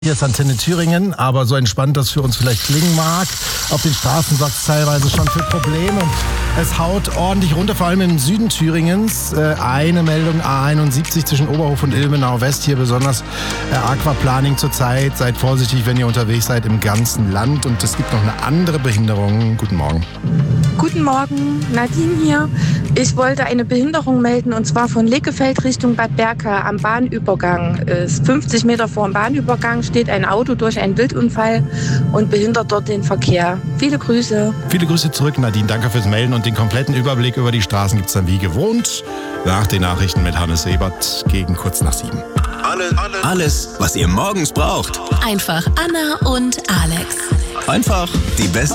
Hier ist Antenne Thüringen, aber so entspannt das für uns vielleicht klingen mag, auf den Straßen sorgt es teilweise schon für Probleme und es haut ordentlich runter, vor allem im Süden Thüringens. Eine Meldung A71 zwischen Oberhof und Ilmenau West, hier besonders Aquaplaning zurzeit. Seid vorsichtig, wenn ihr unterwegs seid im ganzen Land und es gibt noch eine andere Behinderung. Guten Morgen. Guten Morgen, Nadine hier. Ich wollte eine Behinderung melden und zwar von Lickefeld Richtung Bad Berka am Bahnübergang. 50 Meter vor dem Bahnübergang steht ein Auto durch einen Wildunfall und behindert dort den Verkehr. Viele Grüße. Viele Grüße zurück, Nadine. Danke fürs Melden und den kompletten Überblick über die Straßen gibt es dann wie gewohnt nach den Nachrichten mit Hannes Ebert gegen kurz nach 7. Alles, was ihr morgens braucht. Einfach Anna und Alex. Einfach die beste